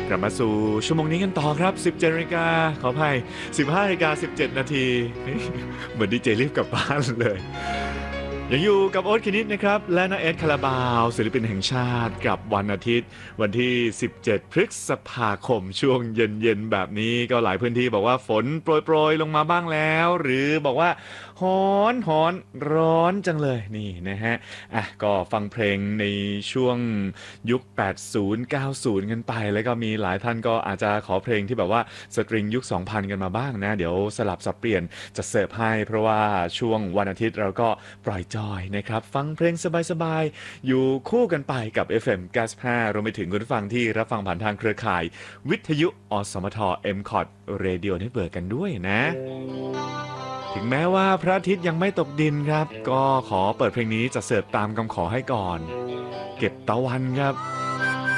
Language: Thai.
กลับมาสู่ชั่วโมงนี้กันต่อครับ17นาฬิกาขออภัย15:17 นาทีเหมือนดีเจรีบกลับบ้านเลยยังอยู่กับโอ๊ตคณิตนะครับและน้าเอสคาราบาวศิลปินแห่งชาติกับวันอาทิตย์วันที่17พฤษภาคมช่วงเย็นๆแบบนี้ก็หลายพื้นที่บอกว่าฝนโปรยๆลงมาบ้างแล้วหรือบอกว่าฮ้อนร้อนจังเลยนี่นะฮะก็ฟังเพลงในช่วงยุค80 90กันไปแล้วก็มีหลายท่านก็อาจจะขอเพลงที่แบบว่าสตริงยุค2000กันมาบ้างนะเดี๋ยวสลับสับเปลี่ยนจะเสิร์ฟให้เพราะว่าช่วงวันอาทิตย์เราก็ปล่อยจอยนะครับฟังเพลงสบายๆอยู่คู่กันไปกับ FM 95รวมไปถึงคุณผู้ฟังที่รับฟังผ่านทางเครือข่ายวิทยุอสมท MCOT Radio Network กันด้วยนะถึงแม้ว่าพระอาทิตย์ยังไม่ตกดินครับก็ขอเปิดเพลงนี้จะเสิร์ฟตามคำขอให้ก่อนเก็บตะวันครับ